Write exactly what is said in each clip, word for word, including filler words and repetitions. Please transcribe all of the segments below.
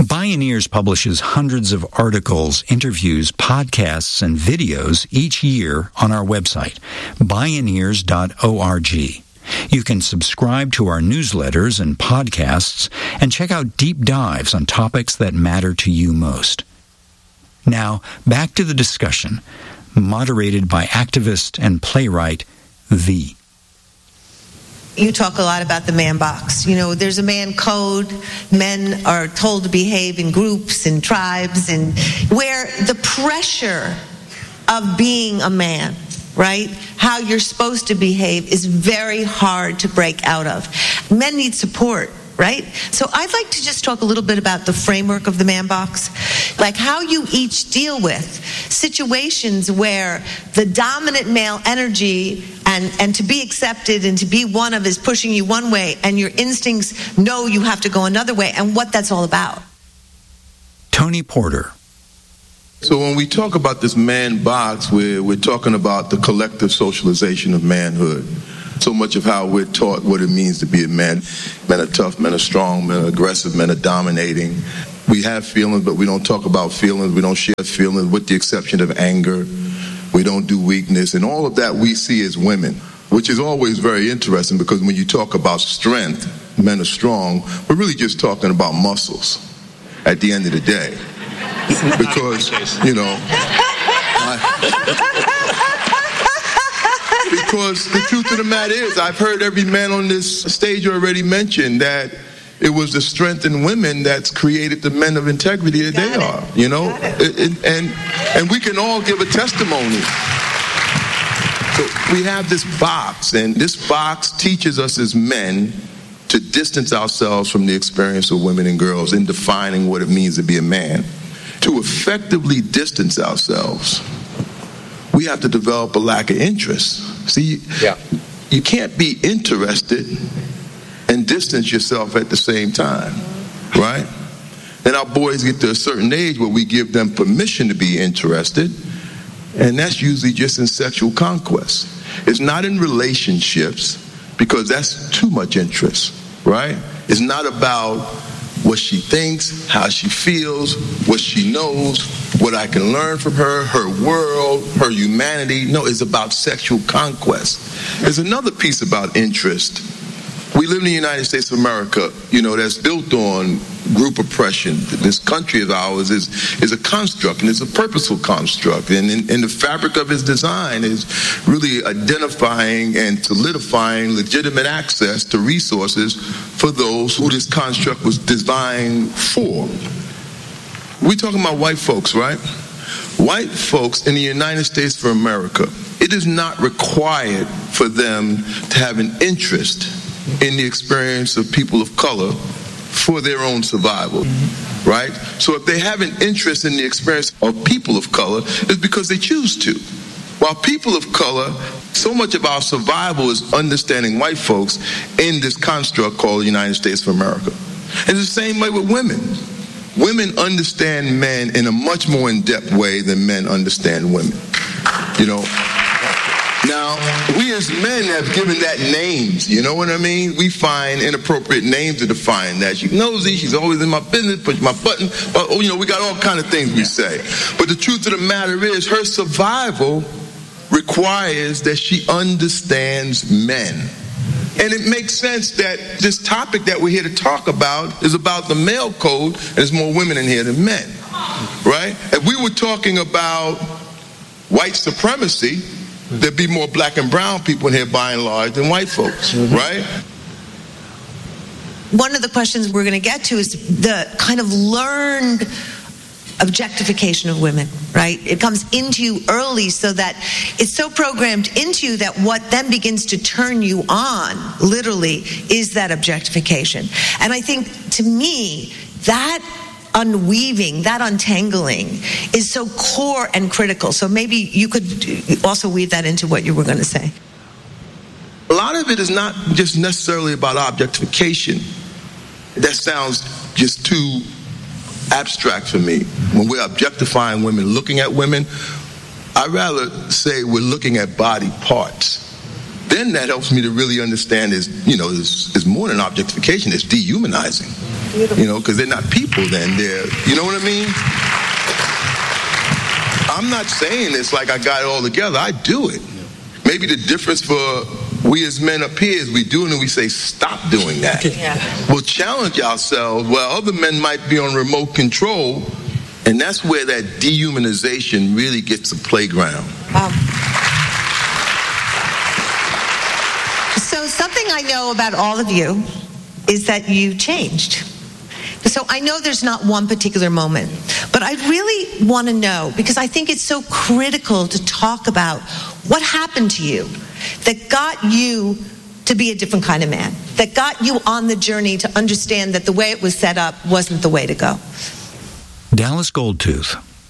Bioneers publishes hundreds of articles, interviews, podcasts, and videos each year on our website, bioneers dot org. You can subscribe to our newsletters and podcasts and check out deep dives on topics that matter to you most. Now, back to the discussion, moderated by activist and playwright V. You talk a lot about the man box. You know, there's a man code. Men are told to behave in groups and tribes, and where the pressure of being a man, right, how you're supposed to behave, is very hard to break out of. Men need support, right? So I'd like to just talk a little bit about the framework of the man box, like how you each deal with situations where the dominant male energy and, and to be accepted and to be one of is pushing you one way, and your instincts know you have to go another way, and what that's all about. Tony Porter. So when we talk about this man box, we're, we're talking about the collective socialization of manhood. So much of how we're taught what it means to be a man. Men are tough, men are strong, men are aggressive, men are dominating. We have feelings, but we don't talk about feelings. We don't share feelings, with the exception of anger. We don't do weakness. And all of that we see as women, which is always very interesting, because when you talk about strength, men are strong, we're really just talking about muscles at the end of the day. Because, you know, I, because the truth of the matter is, I've heard every man on this stage already mention that it was the strength in women that's created the men of integrity that they are, you know? It, it, and, and we can all give a testimony. So we have this box, and this box teaches us as men to distance ourselves from the experience of women and girls in defining what it means to be a man. To effectively distance ourselves, we have to develop a lack of interest. See, yeah. You can't be interested and distance yourself at the same time, right? Then our boys get to a certain age where we give them permission to be interested, and that's usually just in sexual conquest. It's not in relationships, because that's too much interest, right? It's not about what she thinks, how she feels, what she knows, what I can learn from her, her world, her humanity. No, it's about sexual conquest. There's another piece about interest. We live in the United States of America, you know, that's built on group oppression. This country of ours is, is a construct, and it's a purposeful construct. And in, in the fabric of its design is really identifying and solidifying legitimate access to resources for those who this construct was designed for. We're talking about white folks, right? White folks in the United States of America, it is not required for them to have an interest in the experience of people of color for their own survival, mm-hmm. right? So if they have an interest in the experience of people of color, it's because they choose to. While people of color, so much of our survival is understanding white folks in this construct called the United States of America. And it's the same way with women. Women understand men in a much more in-depth way than men understand women, you know? Now, we as men have given that names, you know what I mean? We find inappropriate names to define that. She's nosy, she's always in my business, push my button, but, oh, you know, we got all kind of things we say. But the truth of the matter is, her survival requires that she understands men. And it makes sense that this topic that we're here to talk about is about the male code, and there's more women in here than men, right? If we were talking about white supremacy, there'd be more black and brown people in here by and large than white folks, mm-hmm. right? One of the questions we're going to get to is the kind of learned objectification of women, right? It comes into you early, so that it's so programmed into you that what then begins to turn you on, literally, is that objectification. And I think, to me, that unweaving, that untangling is so core and critical. So maybe you could also weave that into what you were going to say. A lot of it is not just necessarily about objectification. That sounds just too abstract for me. When we're objectifying women, looking at women, I'd rather say we're looking at body parts. Then that helps me to really understand is, you know, is more than objectification, it's dehumanizing. Beautiful. You know, because they're not people then. They're, you know what I mean? I'm not saying it's like I got it all together. I do it. Maybe the difference for we as men up here is we do it and we say, stop doing that. Yeah. We'll challenge ourselves while other men might be on remote control, and that's where that dehumanization really gets a playground. Um, so something I know about all of you is that you changed. So I know there's not one particular moment, but I really want to know, because I think it's so critical to talk about what happened to you that got you to be a different kind of man, that got you on the journey to understand that the way it was set up wasn't the way to go. Dallas Goldtooth.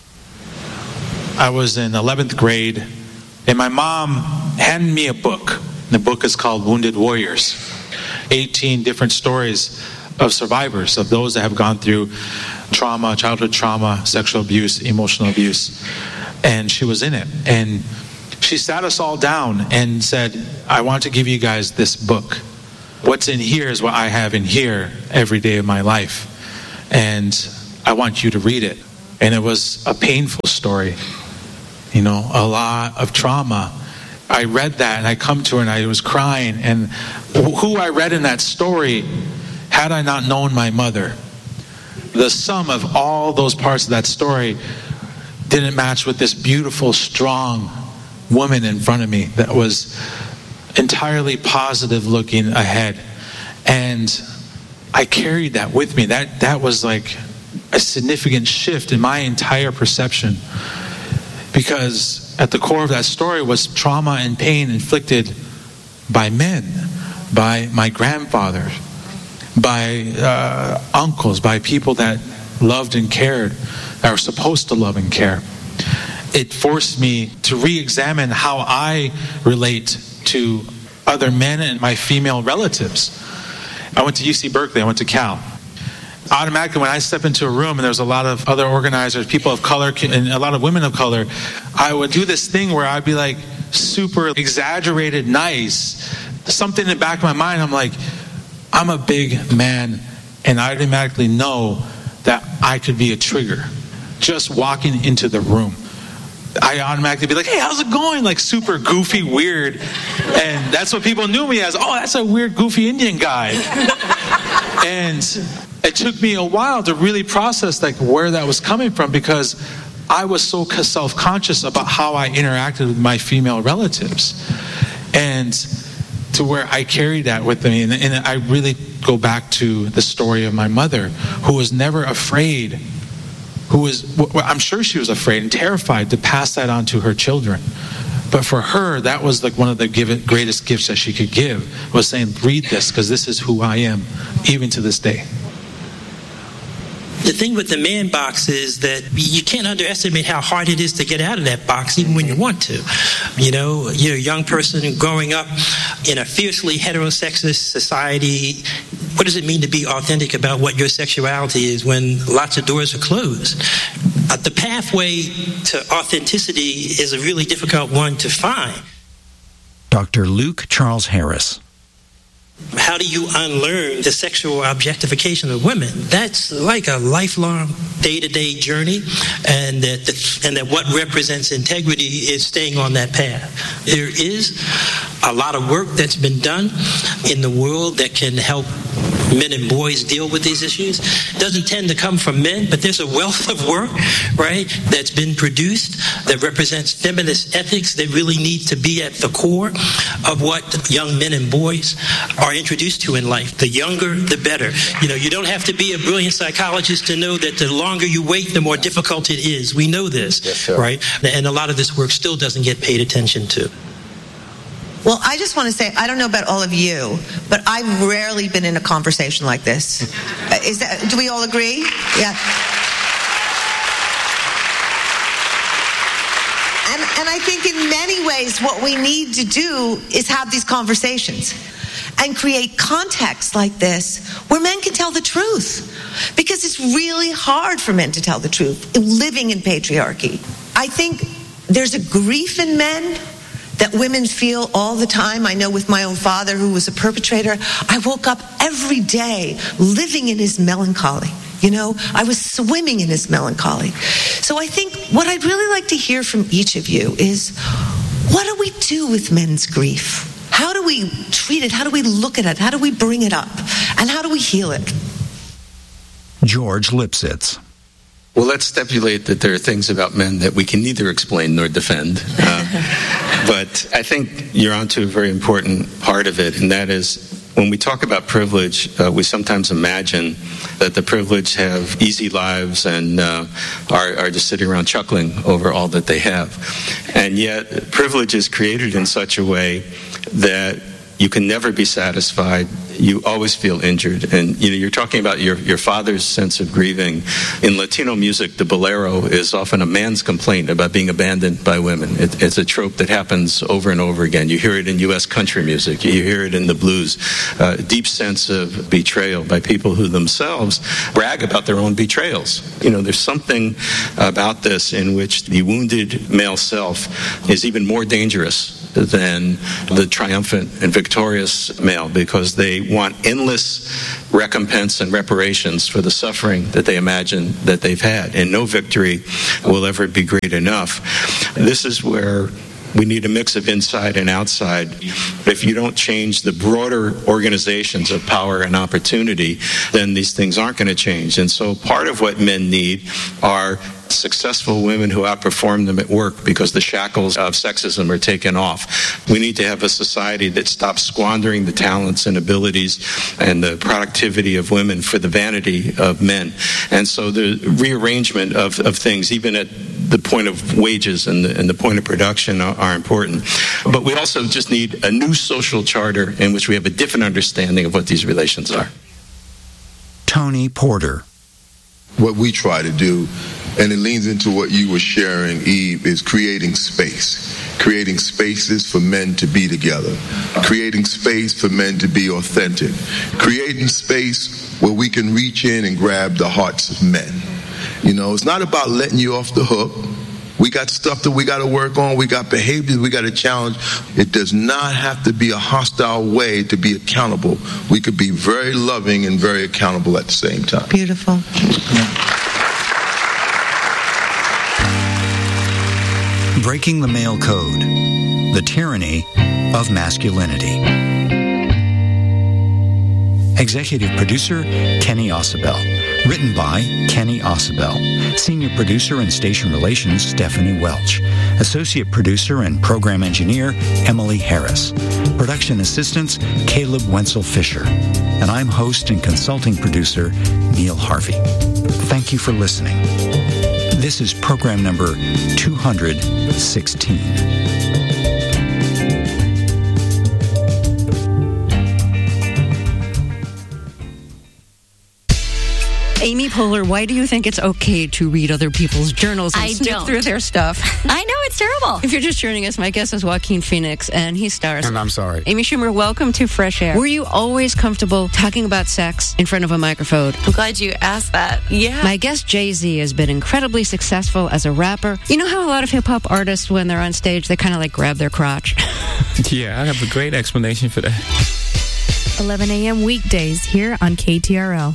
I was in eleventh grade, and my mom handed me a book. The book is called Wounded Warriors. eighteen different stories of survivors, of those that have gone through trauma, childhood trauma, sexual abuse, emotional abuse. And she was in it. And she sat us all down and said, I want to give you guys this book. What's in here is what I have in here every day of my life. And I want you to read it. And it was a painful story. You know, a lot of trauma. I read that and I come to her and I was crying. And who I read in that story, had I not known my mother, the sum of all those parts of that story didn't match with this beautiful, strong woman in front of me that was entirely positive looking ahead. And I carried that with me. That that was like a significant shift in my entire perception, because at the core of that story was trauma and pain inflicted by men, by my grandfather, by uh, uncles, by people that loved and cared, that were supposed to love and care. It forced me to re-examine how I relate to other men and my female relatives. I went to U C Berkeley, I went to Cal. Automatically, when I step into a room and there's a lot of other organizers, people of color, and a lot of women of color, I would do this thing where I'd be like super exaggerated nice. Something in the back of my mind, I'm like, I'm a big man, and I automatically know that I could be a trigger. Just walking into the room, I automatically be like, hey, how's it going? Like super goofy, weird. And that's what people knew me as. Oh, that's a weird, goofy Indian guy. And it took me a while to really process like where that was coming from, because I was so self-conscious about how I interacted with my female relatives. And to where I carried that with me. And, and I really go back to the story of my mother, who was never afraid, who was, well, I'm sure she was afraid and terrified to pass that on to her children. But for her, that was like one of the give, greatest gifts that she could give, was saying, read this, because this is who I am, even to this day. The thing with the man box is that you can't underestimate how hard it is to get out of that box, even when you want to. You know, you're a young person growing up in a fiercely heterosexist society. What does it mean to be authentic about what your sexuality is when lots of doors are closed? Uh, the pathway to authenticity is a really difficult one to find. Doctor Luke Charles Harris. How do you unlearn the sexual objectification of women? That's like a lifelong, day-to-day journey, and that the, and that what represents integrity is staying on that path. There is a lot of work that's been done in the world that can help men and boys deal with these issues. It doesn't tend to come from men, but there's a wealth of work, right, that's been produced that represents feminist ethics that really need to be at the core of what young men and boys are introduced to in life. The younger, the better. You know, you don't have to be a brilliant psychologist to know that the longer you wait, the more difficult it is. We know this, yes, sir. Right? And a lot of this work still doesn't get paid attention to. Well, I just want to say, I don't know about all of you, but I've rarely been in a conversation like this. Is that, do we all agree? Yeah. And, and I think in many ways what we need to do is have these conversations and create context like this where men can tell the truth. Because it's really hard for men to tell the truth living in patriarchy. I think there's a grief in men that women feel all the time. I know with my own father, who was a perpetrator, I woke up every day living in his melancholy. You know, I was swimming in his melancholy. So I think what I'd really like to hear from each of you is, what do we do with men's grief? How do we treat it? How do we look at it? How do we bring it up? And how do we heal it? George Lipsitz. Well, let's stipulate that there are things about men that we can neither explain nor defend. Uh, but I think you're onto a very important part of it, and that is, when we talk about privilege, uh, we sometimes imagine that the privileged have easy lives and uh, are, are just sitting around chuckling over all that they have. And yet, privilege is created in such a way that you can never be satisfied. You always feel injured. And you know, you're talking about your, your father's sense of grieving. In Latino music, the bolero is often a man's complaint about being abandoned by women. It, it's a trope that happens over and over again. You hear it in U S country music. You hear it in the blues. Uh, a deep sense of betrayal by people who themselves brag about their own betrayals. You know, there's something about this in which the wounded male self is even more dangerous than the triumphant and victorious male, because they want endless recompense and reparations for the suffering that they imagine that they've had, and no victory will ever be great enough. This is where we need a mix of inside and outside. If you don't change the broader organizations of power and opportunity, then these things aren't going to change. And so part of what men need are successful women who outperform them at work, because the shackles of sexism are taken off. We need to have a society that stops squandering the talents and abilities and the productivity of women for the vanity of men. And so the rearrangement of, of things, even at the point of wages and the, and the point of production, are, are important. But we also just need a new social charter in which we have a different understanding of what these relations are. Tony Porter. What we try to do, and it leans into what you were sharing, Eve, is creating space. Creating spaces for men to be together. Creating space for men to be authentic. Creating space where we can reach in and grab the hearts of men. You know, it's not about letting you off the hook. We got stuff that we got to work on. We got behaviors we got to challenge. It does not have to be a hostile way to be accountable. We could be very loving and very accountable at the same time. Beautiful. Breaking the Male Code, the Tyranny of Masculinity. Executive producer, Kenny Ausubel. Written by Kenny Ausubel. Senior producer and station relations, Stephanie Welch. Associate producer and program engineer, Emily Harris. Production assistants, Caleb Wenzel Fisher. And I'm host and consulting producer, Neil Harvey. Thank you for listening. This is program number two hundred sixteen. Amy Poehler, why do you think it's okay to read other people's journals and I snoop don't. through their stuff? I know, it's terrible. If you're just joining us, my guest is Joaquin Phoenix, and he stars. And I'm sorry. Amy Schumer, welcome to Fresh Air. Were you always comfortable talking about sex in front of a microphone? I'm glad you asked that. Yeah. My guest, Jay-Z, has been incredibly successful as a rapper. You know how a lot of hip-hop artists, when they're on stage, they kind of like grab their crotch? Yeah, I have a great explanation for that. eleven a.m. weekdays here on K T R L.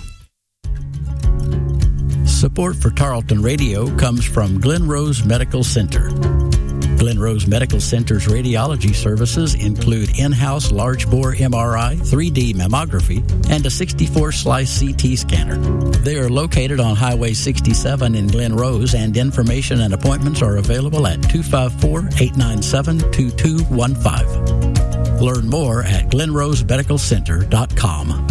Support for Tarleton Radio comes from Glen Rose Medical Center. Glen Rose Medical Center's radiology services include in-house large-bore M R I, three D mammography, and a sixty-four slice C T scanner. They are located on Highway sixty-seven in Glen Rose, and information and appointments are available at two five four, eight nine seven, two two one five. Learn more at glen rose medical center dot com.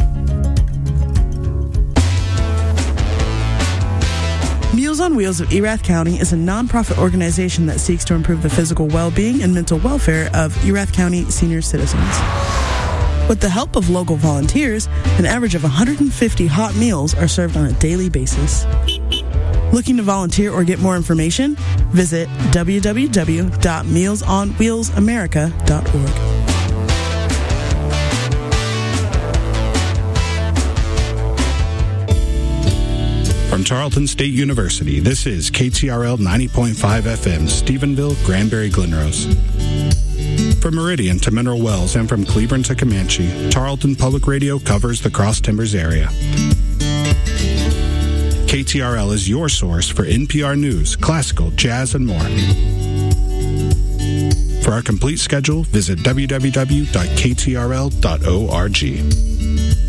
Meals on Wheels of Erath County is a nonprofit organization that seeks to improve the physical well-being and mental welfare of Erath County senior citizens. With the help of local volunteers, an average of one hundred fifty hot meals are served on a daily basis. Looking to volunteer or get more information? Visit w w w dot meals on wheels america dot org. From Tarleton State University, this is K T R L ninety point five F M, Stephenville, Granbury, Glen Rose. From Meridian to Mineral Wells and from Cleburne to Comanche, Tarleton Public Radio covers the Cross Timbers area. K T R L is your source for N P R news, classical, jazz, and more. For our complete schedule, visit w w w dot k t r l dot org.